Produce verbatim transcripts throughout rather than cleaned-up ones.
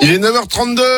Il est neuf heures trente-deux.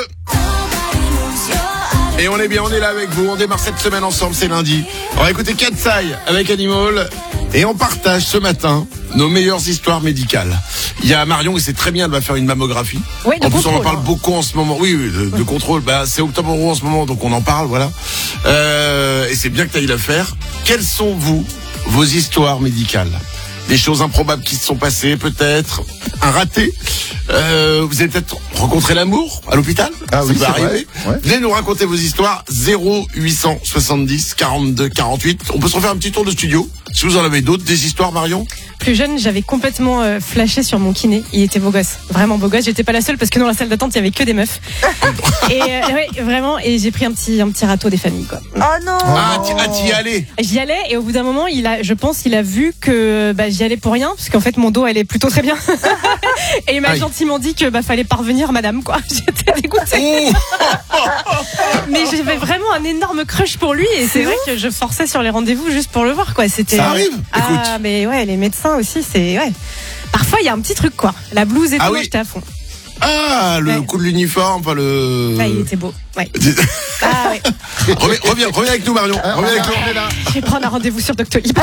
Et on est bien, on est là avec vous. On démarre cette semaine ensemble, c'est lundi. On va écouter Katsai avec Animal. Et on partage ce matin nos meilleures histoires médicales. Il y a Marion, et c'est très bien, elle va faire une mammographie. Oui, de en plus, contrôle, on en parle hein. beaucoup en ce moment. Oui, oui, de, de contrôle. Bah, c'est Octobre Rose en ce moment, donc on en parle, voilà. Euh, et c'est bien que tu ailles la faire. Quelles sont, vous, vos histoires médicales? Des choses improbables qui se sont passées, peut-être. Un raté. Euh, vous avez peut-être rencontré l'amour à l'hôpital. Ah ça oui, peut c'est arriver. vrai. Ouais. Venez nous raconter vos histoires. zéro huit cent soixante-dix quarante-deux quarante-huit. On peut se refaire un petit tour de studio. Si vous en avez d'autres, des histoires, Marion? Plus jeune, j'avais complètement euh, flashé sur mon kiné. Il était beau gosse, vraiment beau gosse. J'étais pas la seule parce que dans la salle d'attente, il y avait que des meufs. et euh, ouais, vraiment. Et j'ai pris un petit un petit râteau des familles, quoi. Oh non. Ah, t'y, ah, t'y allais. J'y allais et au bout d'un moment, il a, je pense, il a vu que bah, j'y allais pour rien parce qu'en fait mon dos allait plutôt très bien. Et il m'a Aïe. gentiment dit que bah fallait parvenir, madame, quoi. J'étais dégoûtée. Mais j'avais vraiment un énorme crush pour lui et c'est vrai que je forçais sur les rendez-vous juste pour le voir, quoi. C'était. Ça arrive. Écoute. Ah mais ouais, les médecins aussi, c'est ouais. Parfois il y a un petit truc, quoi. La blouse et Ah tout, oui. j'étais à fond. Ah, le Ouais. coup de l'uniforme, enfin le. Ah, il était beau. Ouais. Ah ouais. reviens, reviens, reviens avec nous, Marion. Ah, Reviens on avec est- nous. on est là. Je vais prendre un rendez-vous sur Doctolib.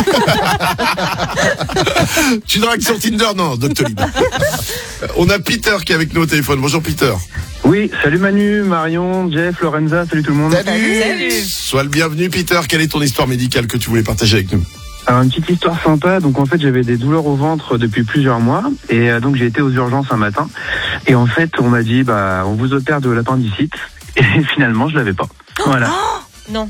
Tu dragues sur Tinder? Non, Doctolib. On a Peter qui est avec nous au téléphone. Bonjour, Peter. Oui, salut Manu, Marion, Jeff, Lorenza, salut tout le monde. Salut. Salut. Sois le bienvenu, Peter. Quelle est ton histoire médicale que tu voulais partager avec nous? Alors, une petite histoire sympa. Donc en fait, j'avais des douleurs au ventre depuis plusieurs mois et euh, donc j'ai été aux urgences un matin et en fait, on m'a dit bah on vous opère de l'appendicite et finalement, je l'avais pas. Voilà. Non.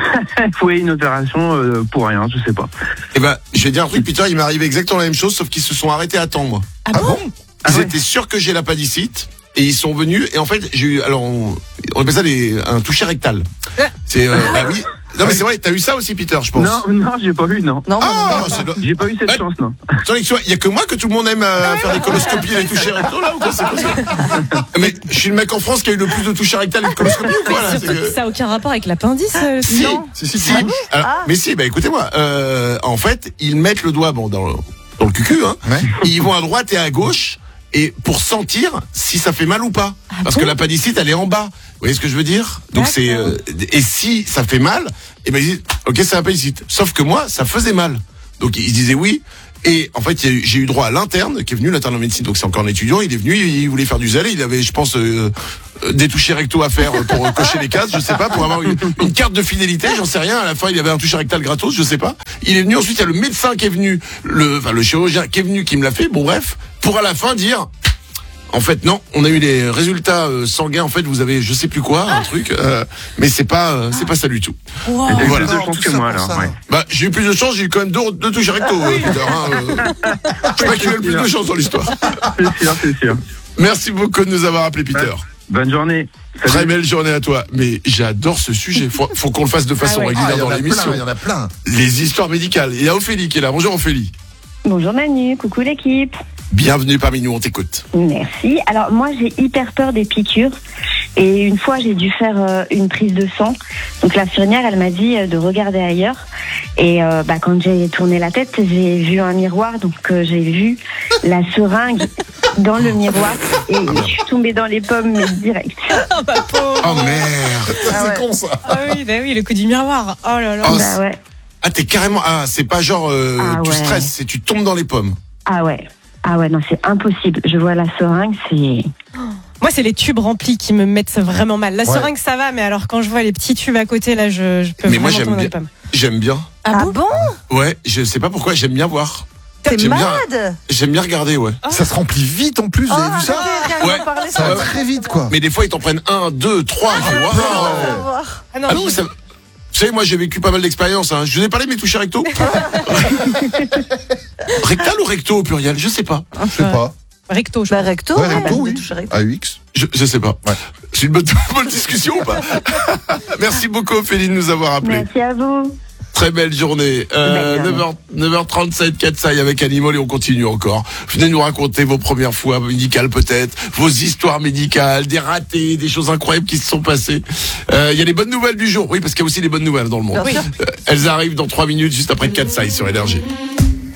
Oui, une opération euh, pour rien, je sais pas. Eh ben, je vais dire un truc, Peter. Il m'est arrivé exactement la même chose, sauf qu'ils se sont arrêtés à temps, moi. Ah Ah bon? bon? Ils Ah ouais. étaient sûrs que j'ai l'appendicite et ils sont venus et en fait j'ai eu alors on, on appelle ça des, un toucher rectal. C'est euh, bah oui. Non mais c'est vrai, t'as eu ça aussi, Peter, je pense. Non, non, j'ai pas eu, non. Non, Ah, c'est le- J'ai pas eu cette Ouais. chance, non. Attendez, tu vois, il y a que moi que tout le monde aime euh, faire des coloscopies et les toucher rectaux là ou quoi? C'est quoi ça? Mais je suis le mec en France qui a eu le plus de toucher rectal et de coloscopies ou quoi là? C'est que- Ça n'a aucun rapport avec l'appendice. euh, Si, non. Si, si, si. si. Alors, Ah. Mais si, bah écoutez-moi, euh, en fait, ils mettent le doigt bon dans le, dans le cucu, hein. Ouais. Et ils vont à droite et à gauche et pour sentir si ça fait mal ou pas. Ah Parce bon que l'appendicite, elle est en bas. Vous voyez ce que je veux dire? Donc D'accord. c'est euh, et si ça fait mal, et ben ils disent OK, c'est l'appendicite. Sauf que moi, ça faisait mal. Donc ils disaient oui. Et en fait, il y a eu- j'ai eu droit à l'interne qui est venu, l'interne en médecine. Donc c'est encore un étudiant. Il est venu, il voulait faire du zèle. Il avait, je pense, euh, euh, des touchés rectaux à faire pour euh, cocher les cases. Je sais pas, pour avoir une, une carte de fidélité. J'en sais rien. À la fin, il avait un toucher rectal gratos. Je sais pas. Il est venu. Ensuite, il y a le médecin qui est venu, le, enfin le chirurgien qui est venu, qui me l'a fait. Bon bref, pour à la fin dire. En fait, non, on a eu les résultats euh, sanguins. En fait, vous avez, je sais plus quoi, un truc, euh, mais c'est pas, euh, c'est pas ça du tout. Wow. J'ai eu Voilà. plus de Non, chance tout que ça moi, pour alors. ça. Ouais. Bah, j'ai eu plus de chance, j'ai eu quand même deux, deux touches recto, euh, Peter. Hein, euh. Je crois qu'il y a eu le plus de chance dans l'histoire. C'est sûr, c'est sûr. Merci beaucoup de nous avoir appelé, Peter. Bonne journée. Salut. Très belle journée à toi. Mais j'adore ce sujet. Faut, faut qu'on le fasse de façon Ah ouais. Ah, régulière il y en dans a l'émission. plein, il y en a plein. Les histoires médicales. Il y a Ophélie qui est là. Bonjour Ophélie. Bonjour Manu, coucou l'équipe. Bienvenue parmi nous, on t'écoute. Merci. Alors moi j'ai hyper peur des piqûres et une fois j'ai dû faire euh, une prise de sang. Donc l'infirmière elle m'a dit euh, de regarder ailleurs et euh, bah, quand j'ai tourné la tête j'ai vu un miroir donc euh, j'ai vu la seringue dans le miroir et je suis tombée dans les pommes mais direct. Ah bah pauvre. Oh merde. Ça, ouais. c'est con, ça. Ah oui, bah oui, le coup du miroir. Oh là là. Oh, Bah ouais. Ah, t'es carrément. Ah, c'est pas genre euh, Ah tu ouais. stresses, c'est tu tombes dans les pommes. Ah ouais. Ah ouais non c'est impossible. Je vois la seringue c'est. Moi, c'est les tubes remplis qui me mettent vraiment mal. La Ouais. seringue, ça va, mais alors quand je vois les petits tubes à côté, là, je, je peux Mais moi, vraiment j'aime tomber dans les bien. pommes. J'aime bien. Ah bon? Ouais, je sais pas pourquoi, j'aime bien voir. T'es J'aime bien. malade? J'aime bien regarder, ouais. Ça se remplit vite en plus, vous avez vu ça? Ouais. Ouais. Parler, Ça ça va va. très vite, quoi. Mais des fois, ils t'en prennent un, deux, trois. tu vois. Wow. Ah non, Ah non, je- ça... Vous savez, moi, j'ai vécu pas mal d'expériences. Hein. Je vous ai parlé de mes touchés recto. Rectal ou recto au pluriel? Je sais pas. Je sais pas. recto, je Bah crois. recto, Ouais, ouais, recto, de oui. toucher recto. A U X. Je, je sais pas. Ouais. C'est une bonne, bonne discussion ou pas? Merci beaucoup, Ophélie, de nous avoir appelés. Merci à vous. Très belle journée. Euh, Belle journée. neuf heures, neuf heures trente-sept, Katsai avec Animal et on continue encore. Venez nous raconter vos premières fois médicales peut-être, vos histoires médicales, des ratés, des choses incroyables qui se sont passées. Euh, Il y a les bonnes nouvelles du jour. Oui, parce qu'il y a aussi les bonnes nouvelles dans le monde. Bien sûr. Euh, elles arrivent dans trois minutes juste après Katsai sur Énergie.